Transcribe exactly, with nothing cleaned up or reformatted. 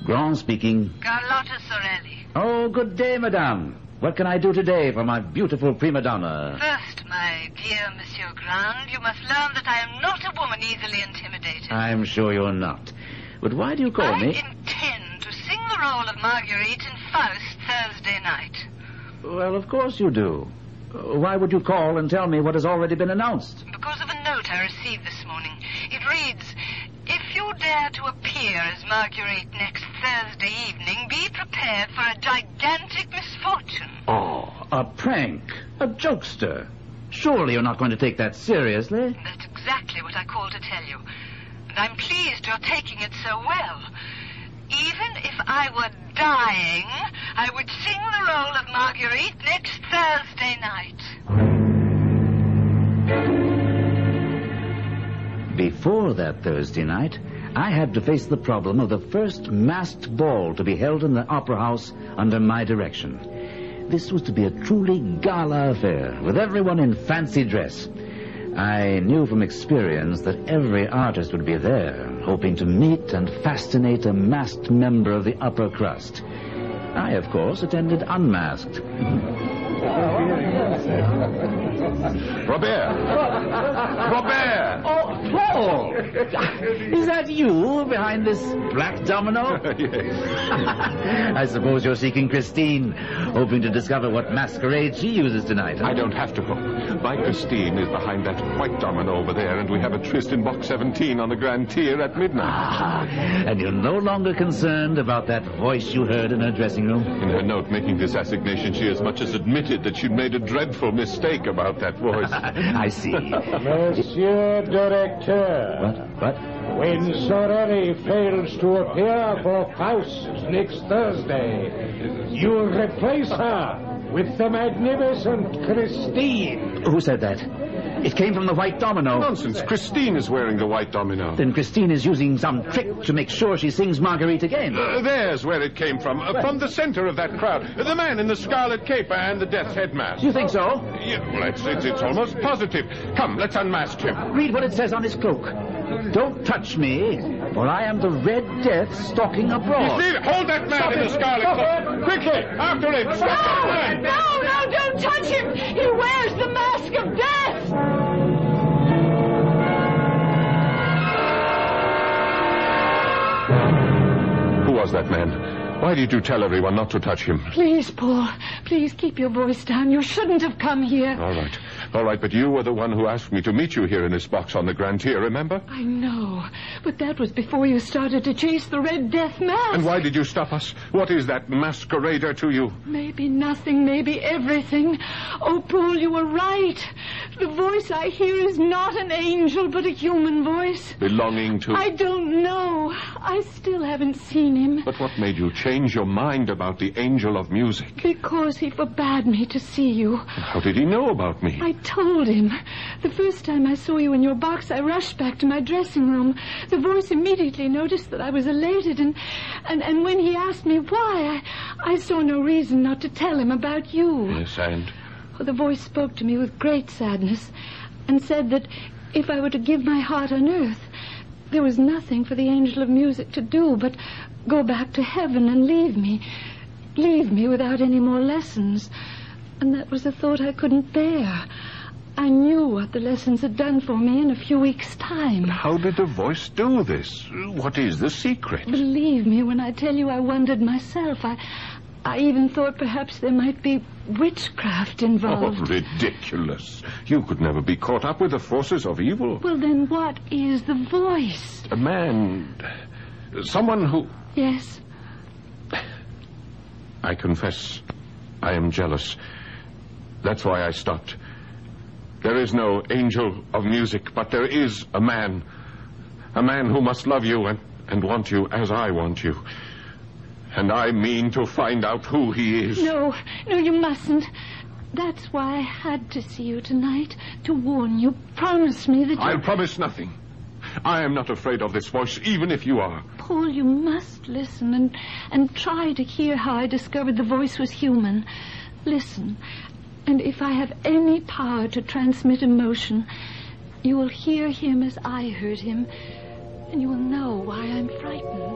Grand speaking. Carlotta Sorelli. Oh, good day, madame. What can I do today for my beautiful prima donna? First, my dear Monsieur Grand, you must learn that I am not a woman easily intimidated. I'm sure you're not. But why do you call I me? I intend to sing the role of Marguerite in Faust Thursday night. Well, of course you do. Uh, Why would you call and tell me what has already been announced? Because of a note I received this morning. It reads, if you dare to appear as Marguerite next Thursday evening, be prepared for a gigantic misfortune. Oh, a prank. A jokester. Surely you're not going to take that seriously. That's exactly what I called to tell you. And I'm pleased you're taking it so well. Even if I were dying, I would sing the role of Marguerite next Thursday night. Before that Thursday night, I had to face the problem of the first masked ball to be held in the Opera House under my direction. This was to be a truly gala affair, with everyone in fancy dress. I knew from experience that every artist would be there, hoping to meet and fascinate a masked member of the upper crust. I, of course, attended unmasked. Robert! Robert! Oh, Paul! Is that you behind this black domino? Yes. I suppose you're seeking Christine, hoping to discover what masquerade she uses tonight. Huh? I don't have to hope. My Christine is behind that white domino over there, and we have a tryst in box seventeen on the Grand Tier at midnight. Ah, and you're no longer concerned about that voice you heard in her dressing room? In her note making this assignation, she as much as admitted that she'd made a dreadful mistake about that voice. I see. Monsieur Directeur. What? What? When Sorelli fails to appear for Faust next Thursday, you replace her with the magnificent Christine. Who said that? It came from the white domino. Nonsense. Christine is wearing the white domino. Then Christine is using some trick to make sure she sings Marguerite again. Uh, there's where it came from. Uh, from the center of that crowd. Uh, the man in the scarlet cape and the death's head mask. You think so? Yeah, well, it's, it's, it's almost positive. Come, let's unmask him. Read what it says on his cloak. Don't touch me, for I am the Red Death stalking abroad. Leave it. Hold that man in the scarlet cloak. Quickly, after him. Stop that man. No, no, don't touch him! He wears the mask of death! Who was that man? Why did you tell everyone not to touch him? Please, Paul, please keep your voice down. You shouldn't have come here. All right. All right, but you were the one who asked me to meet you here in this box on the Grand Tier, remember? I know, but that was before you started to chase the Red Death mask. And why did you stop us? What is that masquerader to you? Maybe nothing, maybe everything. Oh, Paul, you were right. The voice I hear is not an angel, but a human voice. Belonging to... I don't know. I still haven't seen him. But what made you change your mind about the angel of music? Because he forbade me to see you. How did he know about me? I told him. The first time I saw you in your box, I rushed back to my dressing room. The voice immediately noticed that I was elated, and and, and when he asked me why, I, I saw no reason not to tell him about you. Yes, and? Oh, the voice spoke to me with great sadness and said that if I were to give my heart on earth, there was nothing for the angel of music to do but go back to heaven and leave me. Leave me without any more lessons. And that was a thought I couldn't bear. I knew what the lessons had done for me in a few weeks' time. How did the voice do this? What is the secret? Believe me when I tell you I wondered myself. I, I even thought perhaps there might be witchcraft involved. Oh, ridiculous. You could never be caught up with the forces of evil. Well, then what is the voice? A man... Someone who... Yes? I confess, I am jealous. That's why I stopped. There is no angel of music, but there is a man. A man who must love you and, and want you as I want you. And I mean to find out who he is. No, no, you mustn't. That's why I had to see you tonight, to warn you. Promise me that you... I'll promise nothing. I am not afraid of this voice, even if you are. Paul, you must listen and, and try to hear how I discovered the voice was human. Listen, and if I have any power to transmit emotion, you will hear him as I heard him, and you will know why I'm frightened.